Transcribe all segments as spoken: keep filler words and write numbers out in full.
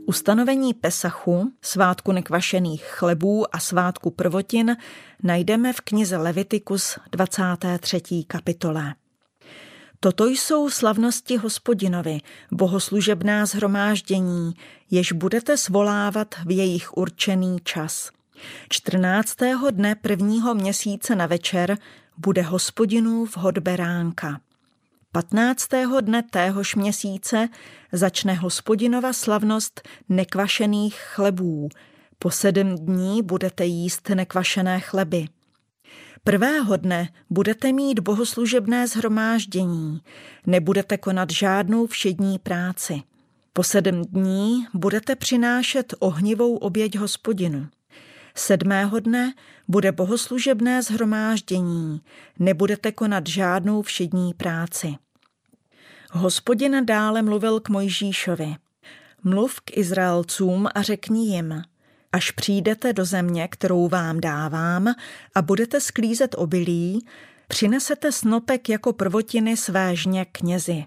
Ustanovení Pesachu, svátku nekvašených chlebů a svátku prvotin najdeme v knize Levitikus dvacáté třetí kapitole. Toto jsou slavnosti Hospodinovi, bohoslužebná shromáždění, jež budete svolávat v jejich určený čas. čtrnáctého dne prvního měsíce na večer bude Hospodinův hod beránka. patnáctého dne téhož měsíce začne Hospodinova slavnost nekvašených chlebů. Po sedm dní budete jíst nekvašené chleby. Prvého dne budete mít bohoslužebné shromáždění, nebudete konat žádnou všední práci. Po sedm dní budete přinášet ohnivou oběť Hospodinu. Sedmého dne bude bohoslužebné shromáždění, nebudete konat žádnou všední práci. Hospodin dále mluvil k Mojžíšovi. Mluv k Izraelcům a řekni jim, až přijdete do země, kterou vám dávám, a budete sklízet obilí, přinesete snopek jako prvotiny své žně knězi.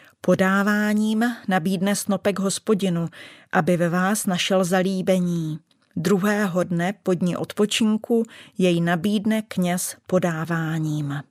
Podáváním nabídne snopek Hospodinu, aby ve vás našel zalíbení. Druhého dne po dni odpočinku jej nabídne kněz podáváním.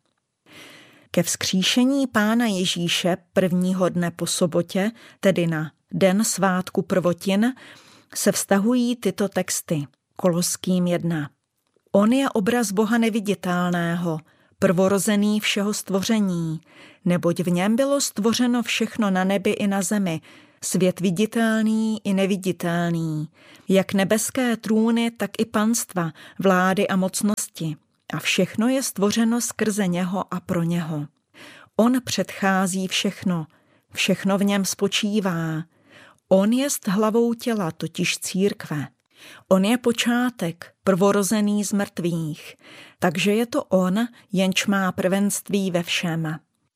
Ke vzkříšení Pána Ježíše prvního dne po sobotě, tedy na den svátku prvotin, se vztahují tyto texty. Koloským jedna. On je obraz Boha neviditelného, prvorozený všeho stvoření, neboť v něm bylo stvořeno všechno na nebi i na zemi, svět viditelný i neviditelný, jak nebeské trůny, tak i panstva, vlády a mocnosti. A všechno je stvořeno skrze něho a pro něho. On předchází všechno, všechno v něm spočívá. On jest hlavou těla, totiž církve. On je počátek, prvorozený z mrtvých, takže je to on, jenž má prvenství ve všem.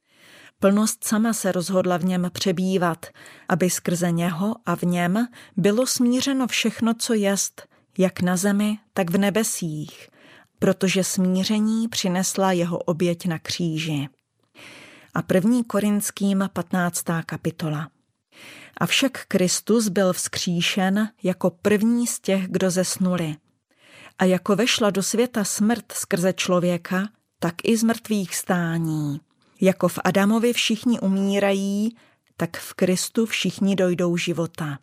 Plnost sama se rozhodla v něm přebývat, aby skrze něho a v něm bylo smířeno všechno, co jest, jak na zemi, tak v nebesích, protože smíření přinesla jeho oběť na kříži. A první Korinským patnáctá kapitola. Avšak Kristus byl vzkříšen jako první z těch, kdo zesnuli. A jako vešla do světa smrt skrze člověka, tak i z mrtvých stání. Jako v Adamovi všichni umírají, tak v Kristu všichni dojdou života.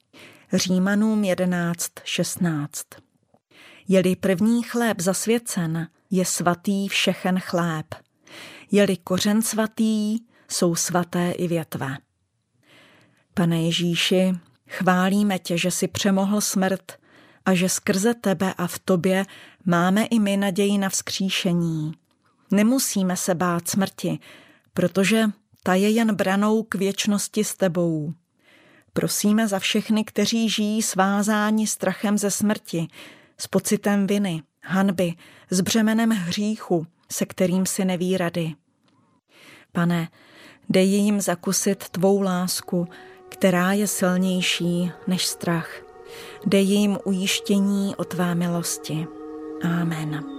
Římanům jedenáct šestnáct. Je-li první chléb zasvěcen, je svatý všechen chléb. Je-li kořen svatý, jsou svaté i větve. Pane Ježíši, chválíme tě, že jsi přemohl smrt a že skrze tebe a v tobě máme i my naději na vzkříšení. Nemusíme se bát smrti, protože ta je jen branou k věčnosti s tebou. Prosíme za všechny, kteří žijí svázáni strachem ze smrti, s pocitem viny, hanby, s břemenem hříchu, se kterým si neví rady. Pane, dej jim zakusit tvou lásku, která je silnější než strach. Dej jim ujištění o tvé milosti. Amen.